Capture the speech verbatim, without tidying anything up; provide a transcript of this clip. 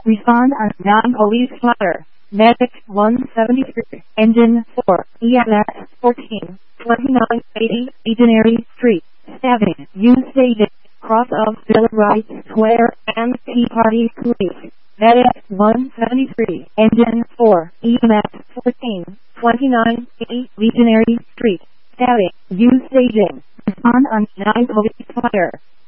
Respond on non-police fire. Medic one seventy-three, Engine four, E M S fourteen, twenty-nine eighty, Legionary Street, Stabbing, Use Station, cross of Bill of Rights Square, and Tea Party Police. Medic one seventy-three, Engine four, E M S fourteen, twenty-nine eighty, Legionary Street, Stabbing, Use Station. Respond on non-police fire.